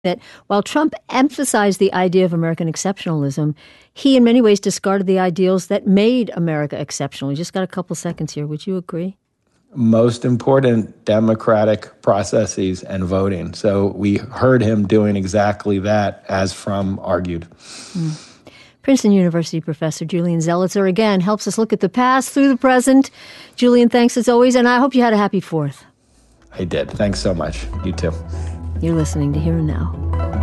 that while Trump emphasized the idea of American exceptionalism, he in many ways discarded the ideals that made America exceptional. We just got a couple seconds here. Would you agree? Most important, democratic processes and voting. So we heard him doing exactly that, as Frum argued. Princeton University professor Julian Zelizer again helps us look at the past through the present. Julian, thanks as always, and I hope you had a happy 4th. I did. Thanks so much. You too. You're listening to Here and Now.